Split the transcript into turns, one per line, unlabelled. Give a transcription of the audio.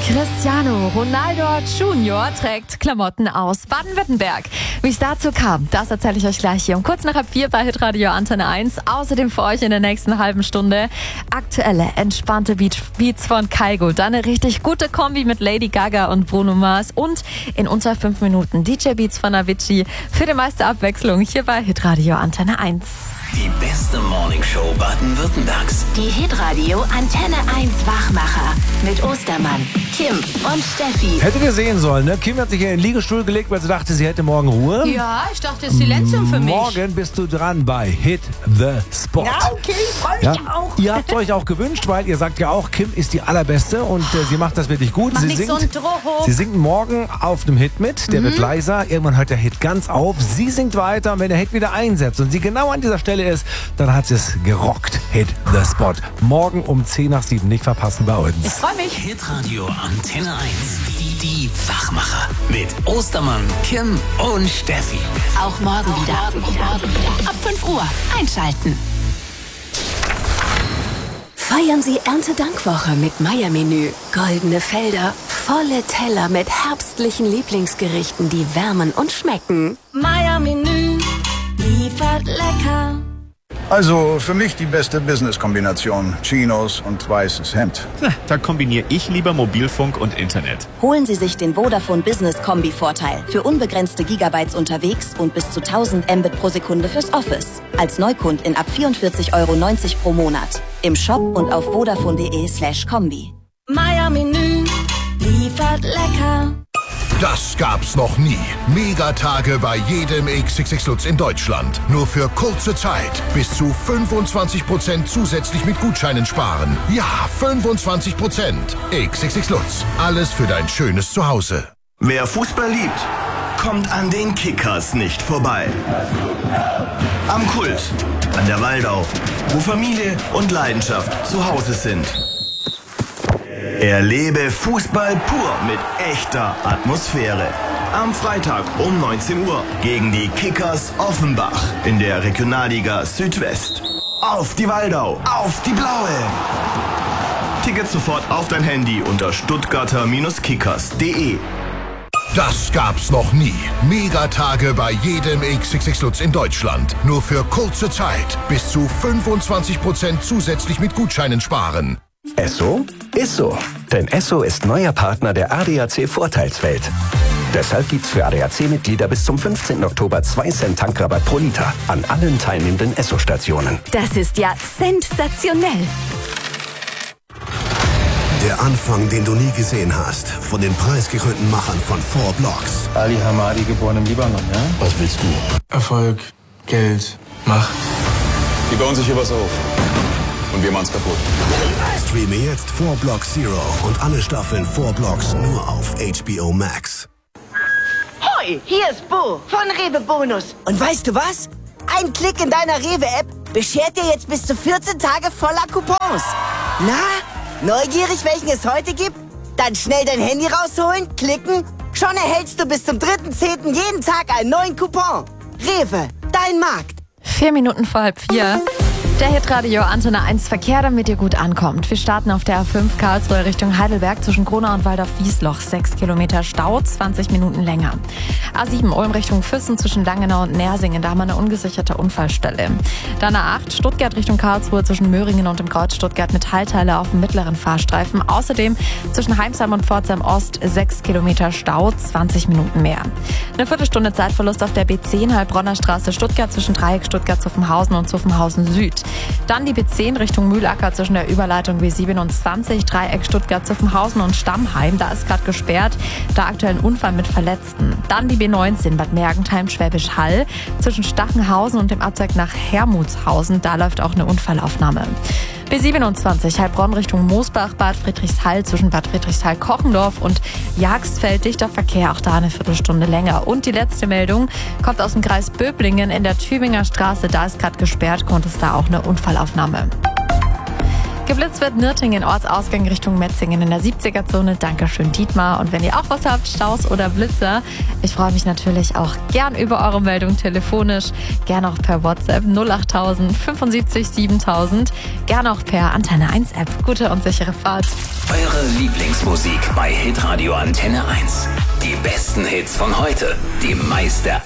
Cristiano Ronaldo Junior trägt Klamotten aus Baden-Württemberg. Wie es dazu kam, das erzähle ich euch gleich hier um kurz nach 4 bei Hitradio Antenne 1. Außerdem für euch in der nächsten halben Stunde aktuelle, entspannte Beats von Kygo. Dann eine richtig gute Kombi mit Lady Gaga und Bruno Mars. Und in unter 5 Minuten DJ-Beats von Avicii für die meiste Abwechslung hier bei Hitradio Antenne 1.
Die beste Morningshow Baden-Württembergs.
Die Hitradio Antenne 1 Wachmacher mit Ostermann, Kim und Steffi.
Hättet ihr sehen sollen, ne? Kim hat sich in den Liegestuhl gelegt, weil sie dachte, sie hätte morgen Ruhe.
Ja, ich dachte, Silenzium für mich.
Morgen bist du dran bei Hit the Spot.
Ja, okay, ich freue mich auch.
Ihr habt euch auch gewünscht, weil ihr sagt ja auch, Kim ist die Allerbeste und sie macht das wirklich gut. Sie singt morgen auf einem Hit mit, der wird leiser. Irgendwann hört der Hit ganz auf. Sie singt weiter und wenn der Hit wieder einsetzt und sie genau an dieser Stelle ist, dann hat sie es gerockt. Hit the Spot. Morgen um 6:10 nicht verpassen bei uns.
Ich freue mich.
Hitradio Antenne 1. Die Wachmacher. Mit Ostermann, Kim und Steffi.
Auch morgen wieder. Ab 5 Uhr einschalten. Feiern Sie Erntedankwoche mit Meier-Menü. Goldene Felder, volle Teller mit herbstlichen Lieblingsgerichten, die wärmen und schmecken. Meier-Menü liefert lecker.
Also für mich die beste Business-Kombination. Chinos und weißes Hemd.
Da kombiniere ich lieber Mobilfunk und Internet.
Holen Sie sich den Vodafone Business Kombi-Vorteil für unbegrenzte Gigabytes unterwegs und bis zu 1000 Mbit pro Sekunde fürs Office. Als Neukundin ab 44,90 € pro Monat. Im Shop und auf vodafone.de/kombi.
Meier-Menü liefert lecker.
Das gab's noch nie. Megatage bei jedem XXX Lutz in Deutschland. Nur für kurze Zeit. Bis zu 25% zusätzlich mit Gutscheinen sparen. Ja, 25%. XXX Lutz. Alles für dein schönes Zuhause.
Wer Fußball liebt, kommt an den Kickers nicht vorbei. Am Kult, an der Waldau, wo Familie und Leidenschaft zu Hause sind. Erlebe Fußball pur mit echter Atmosphäre. Am Freitag um 19 Uhr gegen die Kickers Offenbach in der Regionalliga Südwest. Auf die Waldau, auf die Blaue! Tickets sofort auf dein Handy unter stuttgarter-kickers.de.
Das gab's noch nie. Megatage bei jedem XXX Lutz in Deutschland. Nur für kurze Zeit. Bis zu 25% zusätzlich mit Gutscheinen sparen.
Esso ist so. Denn Esso ist neuer Partner der ADAC Vorteilswelt. Deshalb gibt's für ADAC-Mitglieder bis zum 15. Oktober 2 Cent Tankrabatt pro Liter an allen teilnehmenden Esso-Stationen.
Das ist ja sensationell.
Der Anfang, den du nie gesehen hast. Von den preisgekrönten Machern von 4 Blocks.
Ali Hamadi, geboren im Libanon, ja?
Was willst du?
Erfolg, Geld, Macht.
Die bauen sich hier was auf. Und wir machen's kaputt.
Streame jetzt 4 Blocks Zero und alle Staffeln 4 Blocks nur auf HBO Max.
Hoi, hier ist Bo von Rewe Bonus. Und weißt du was? Ein Klick in deiner Rewe-App beschert dir jetzt bis zu 14 Tage voller Coupons. Na, neugierig, welchen es heute gibt? Dann schnell dein Handy rausholen, klicken. Schon erhältst du bis zum 3.10. jeden Tag einen neuen Coupon. Rewe, dein Markt.
4 Minuten vor 3:30. Der Hitradio Antenne 1 Verkehr, damit ihr gut ankommt. Wir starten auf der A5 Karlsruhe Richtung Heidelberg zwischen Gronau und Waldorf-Wiesloch. 6 Kilometer Stau, 20 Minuten länger. A7 Ulm Richtung Füssen zwischen Langenau und Nersingen. Da haben wir eine ungesicherte Unfallstelle. Dann A8 Stuttgart Richtung Karlsruhe zwischen Möhringen und dem Kreuz Stuttgart mit Teilteile auf dem mittleren Fahrstreifen. Außerdem zwischen Heimsheim und Pforzheim Ost 6 Kilometer Stau, 20 Minuten mehr. Eine Viertelstunde Zeitverlust auf der B10 Heilbronner Straße Stuttgart zwischen Dreieck Stuttgart Zuffenhausen und Zuffenhausen Süd. Dann die B10 Richtung Mühlacker zwischen der Überleitung B27, Dreieck Stuttgart, Zuffenhausen und Stammheim. Da ist gerade gesperrt, da aktuell ein Unfall mit Verletzten. Dann die B19 Bad Mergentheim, Schwäbisch Hall zwischen Stachenhausen und dem Abzweig nach Hermutshausen. Da läuft auch eine Unfallaufnahme. B27 Heilbronn Richtung Moosbach, Bad Friedrichshall zwischen Bad Friedrichshall, Kochendorf und Jagstfeld. Dichter Verkehr, auch da eine Viertelstunde länger. Und die letzte Meldung kommt aus dem Kreis Böblingen in der Tübinger Straße. Da ist gerade gesperrt, kommt es da auch eine Unfallaufnahme. Geblitzt wird Nürtingen, Ortsausgang Richtung Metzingen in der 70er-Zone. Dankeschön, Dietmar. Und wenn ihr auch was habt, Staus oder Blitzer, ich freue mich natürlich auch gern über eure Meldung telefonisch, gern auch per WhatsApp 08000 75 7000, gern auch per Antenne 1 App. Gute und sichere Fahrt.
Eure Lieblingsmusik bei Hitradio Antenne 1. Die besten Hits von heute, die meiste